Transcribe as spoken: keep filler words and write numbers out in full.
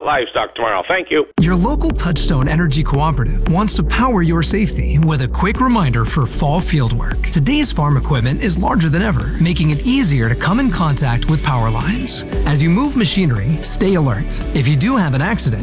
livestock tomorrow. Thank you. Your local Touchstone Energy Cooperative wants to power your safety with a quick reminder for fall fieldwork. Today's farm equipment is larger than ever, making it easier to come in contact with power lines. As you move machinery, stay alert. If you do have an accident,